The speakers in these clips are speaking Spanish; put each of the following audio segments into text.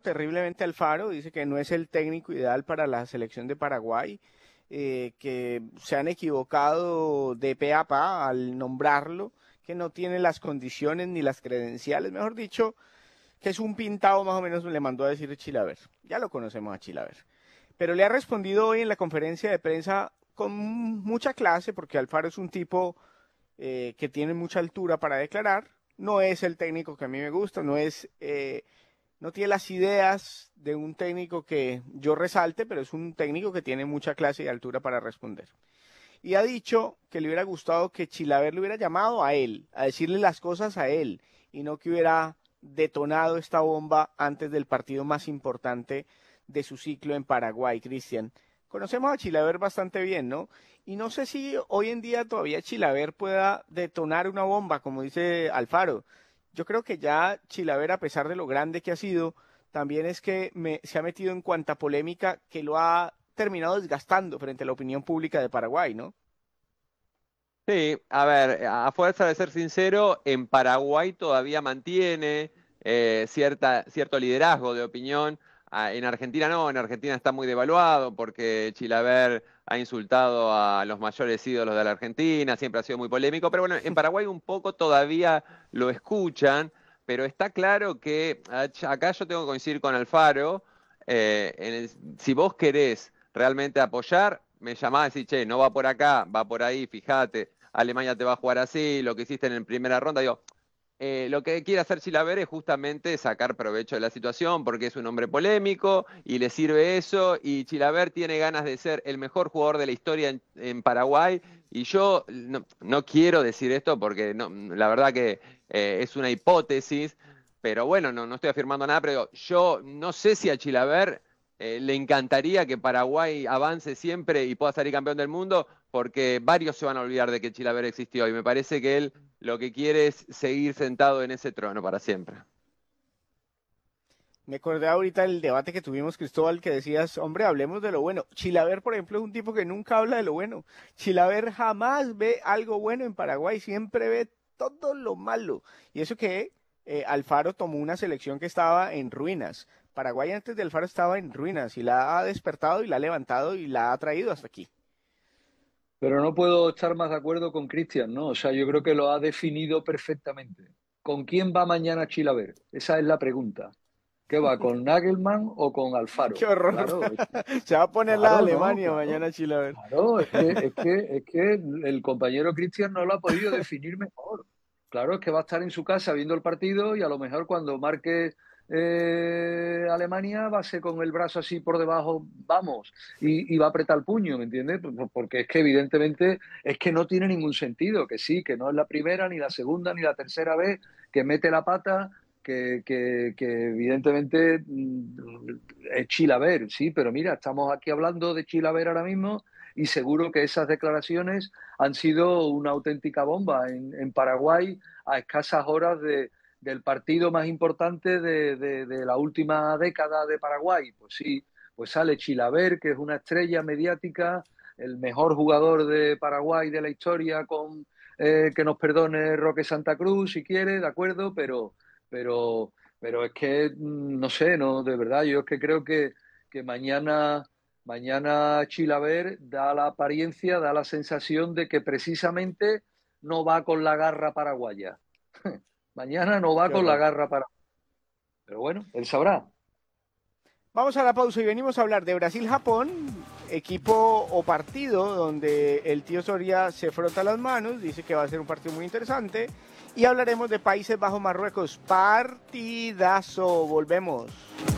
terriblemente a Alfaro, dice que no es el técnico ideal para la selección de Paraguay, que se han equivocado de pe a pa al nombrarlo, que no tiene las condiciones ni las credenciales, mejor dicho, que es un pintado más o menos, le mandó a decir Chilaver. Ya lo conocemos a Chilaver. Pero le ha respondido hoy en la conferencia de prensa con mucha clase, porque Alfaro es un tipo que tiene mucha altura para declarar. No es el técnico que a mí me gusta, no tiene las ideas de un técnico que yo resalte, pero es un técnico que tiene mucha clase y altura para responder. Y ha dicho que le hubiera gustado que Chilaver le hubiera llamado a él, a decirle las cosas a él, y no que hubiera detonado esta bomba antes del partido más importante de su ciclo en Paraguay, Cristian. Conocemos a Chilaver bastante bien, ¿no? Y no sé si hoy en día todavía Chilaver pueda detonar una bomba, como dice Alfaro. Yo creo que ya Chilaver, a pesar de lo grande que ha sido, también es que se ha metido en cuanta polémica que lo ha terminado desgastando frente a la opinión pública de Paraguay, ¿no? Sí, a ver, a fuerza de ser sincero, en Paraguay todavía mantiene cierto liderazgo de opinión. En Argentina no, en Argentina está muy devaluado porque Chilaver ha insultado a los mayores ídolos de la Argentina, siempre ha sido muy polémico, pero bueno, en Paraguay un poco todavía lo escuchan, pero está claro que acá yo tengo que coincidir con Alfaro. Si vos querés realmente apoyar, me llamás y decís, che, no va por acá, va por ahí, fíjate. Alemania te va a jugar así, lo que hiciste en primera ronda. Digo, lo que quiere hacer Chilaver es justamente sacar provecho de la situación porque es un hombre polémico y le sirve eso. Y Chilaver tiene ganas de ser el mejor jugador de la historia en Paraguay. Y yo no quiero decir esto porque la verdad que es una hipótesis, pero bueno, no estoy afirmando nada. Pero digo, yo no sé si a Chilaver le encantaría que Paraguay avance siempre y pueda salir campeón del mundo, porque varios se van a olvidar de que Chilaver existió y me parece que él lo que quiere es seguir sentado en ese trono para siempre. Me acordé ahorita del debate que tuvimos, Cristóbal, que decías, hombre, hablemos de lo bueno. Chilaver, por ejemplo, es un tipo que nunca habla de lo bueno. Chilaver jamás ve algo bueno en Paraguay, siempre ve todo lo malo. Y eso que Alfaro tomó una selección que estaba en ruinas. Paraguay antes de Alfaro estaba en ruinas y la ha despertado y la ha levantado y la ha traído hasta aquí. Pero no puedo estar más de acuerdo con Cristian, ¿no? O sea, yo creo que lo ha definido perfectamente. ¿Con quién va mañana Chilaver? Esa es la pregunta. ¿Qué va, con Nagelman o con Qué Alfaro? horror. Claro, Se va a poner la de claro, no, Alemania claro. mañana Chilaver. Claro, es que el compañero Cristian no lo ha podido definir mejor. Claro, es que va a estar en su casa viendo el partido y a lo mejor cuando marque Alemania va a ser con el brazo así por debajo, vamos, y va a apretar el puño, ¿me entiendes? Porque es que evidentemente es que no tiene ningún sentido, que sí, que no es la primera, ni la segunda, ni la tercera vez que mete la pata, que evidentemente es Chilaver, sí, pero mira, estamos aquí hablando de Chilaver ahora mismo y seguro que esas declaraciones han sido una auténtica bomba en Paraguay a escasas horas del partido más importante de la última década de Paraguay. Pues sí, pues sale Chilaver, que es una estrella mediática, el mejor jugador de Paraguay de la historia, con que nos perdone Roque Santa Cruz si quiere, de acuerdo, pero, pero es que no sé, no, de verdad, yo es que creo que mañana Chilaver da la apariencia, da la sensación de que precisamente no va con la garra paraguaya. Mañana no va Qué con la horror. garra paraguaya. Pero bueno, él sabrá. Vamos a la pausa y venimos a hablar de Brasil-Japón, equipo o partido donde el tío Soria se frota las manos, dice que va a ser un partido muy interesante. Y hablaremos de Países Bajos-Marruecos. Partidazo. Volvemos.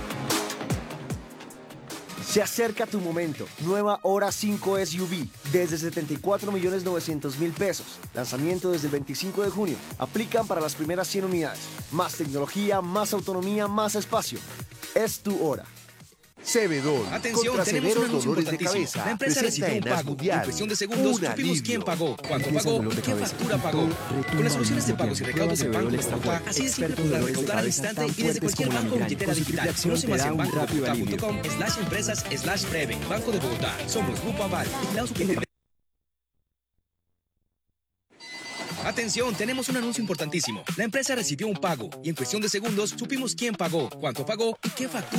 Se acerca tu momento. Nueva Hora 5 SUV desde 74.900.000 pesos. Lanzamiento desde el 25 de junio. Aplican para las primeras 100 unidades. Más tecnología, más autonomía, más espacio. Es tu hora. Cebedol. Atención, Contra tenemos un severos anuncio dolores de importantísimo. cabeza. La empresa Presenta recibió un en As pago. Mundial En cuestión de segundos un supimos quién alivio. pagó, cuánto Empieza pagó el dolor y de qué cabeza. factura pagó. Con las soluciones de pagos y recaudos del Banco de Bogotá, así de simple podrás recaudar al instante y desde cualquier banco o billetera digital. Conoce más en bancodebogotá.com/empresas/breve. Banco de Bogotá. Somos Grupo Aval. Vigilados Superintendencia. Atención, tenemos un anuncio importantísimo. La empresa recibió un pago y en cuestión de segundos supimos quién pagó, cuánto pagó y qué factura